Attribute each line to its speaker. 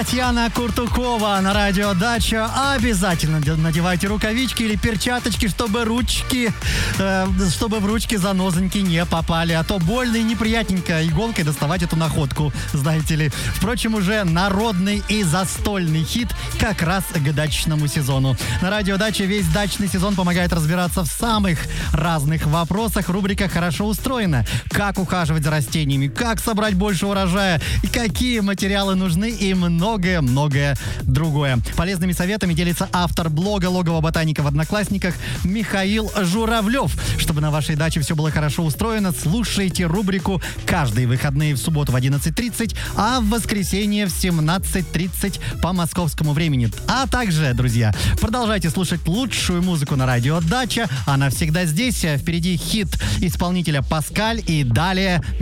Speaker 1: Татьяна Куртукова на радио «Дача». Обязательно надевайте рукавички или перчаточки, чтобы в ручки занозоньки не попали. А то больно и неприятненько иголкой доставать эту находку, знаете ли. Впрочем, уже народный и застольный хит как раз к дачному сезону. На радио «Дача» весь дачный сезон помогает разбираться в самых разных вопросах. Рубрика «Хорошо устроена». Как ухаживать за растениями, как собрать больше урожая, и какие материалы нужны и многое-многое другое. Полезными советами делится автор блога «Логово ботаника» в Одноклассниках Михаил Журавлев. Чтобы на вашей даче все было хорошо устроено, слушайте рубрику каждые выходные в субботу в 11:30, а в воскресенье в 17:30 по московскому времени. А также, друзья, продолжайте слушать лучшую музыку на радио «Дача». Она всегда здесь. Впереди хит исполнителя «Паскаль» и далее